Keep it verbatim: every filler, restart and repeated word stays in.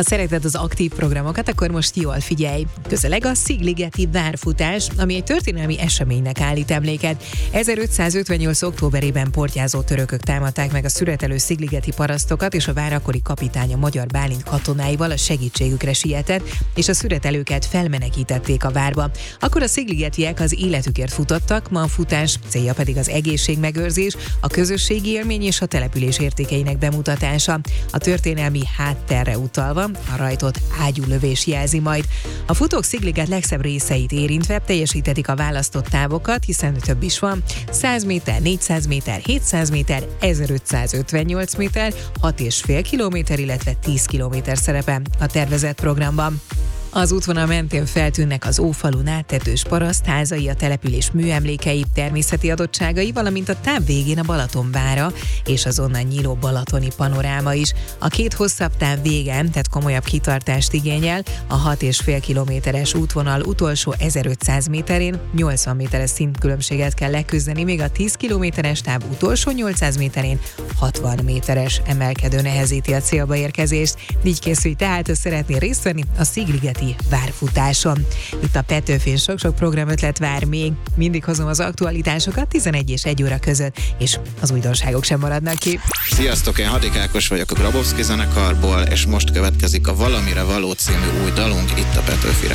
Ha szereted az aktív programokat, akkor most jól figyelj. Közeleg a Szigligeti várfutás, ami egy történelmi eseménynek állít emléket. ezerötszázötvennyolc. októberében portyázó törökök támadták meg a szüretelő szigligeti parasztokat, és a vár akkori kapitánya Magyar Bálint katonáival a segítségükre sietett, és a szüretelőket felmenekítették a várba. Akkor a szigligetiek az életükért futottak, ma a futás célja pedig az egészségmegőrzés, a közösségi élmény és a település értékeinek bemutatása. A történelmi hátterre utalva a rajtot ágyúlövés jelzi majd. A futók Szigliget legszebb részeit érintve teljesítetik a választott távokat, hiszen több is van: száz méter, négyszáz méter, hétszáz méter, ezerötszázötvennyolc méter, hat és fél kilométer, illetve tíz kilométer szerepel a tervezett programban. Az útvonal mentén feltűnnek az ófalun áttetős parasztházai, a település műemlékei, természeti adottságai, valamint a táv végén a Balatonvára és az onnan nyíló balatoni panoráma is. A két hosszabb táv végen, tehát komolyabb kitartást igényel, a hat és fél kilométeres útvonal utolsó ezerötszáz méterén nyolcvan méteres szintkülönbséget kell leküzdeni, míg a tíz kilométeres táv utolsó nyolcszáz méterén hatvan méteres emelkedő nehezíti a célba érkezést. Így készülj tehát, ha szeretnél részt venni a Szigligeti várfutáson. Itt a Petőfin sok-sok programötlet vár még. Mindig hozom az aktualitásokat tizenegy és egy óra között, és az újdonságok sem maradnak ki. Sziasztok, én Hadik Ákos vagyok a Grabowski zenekarból, és most következik a Valamire való című új dalunk itt a Petőfi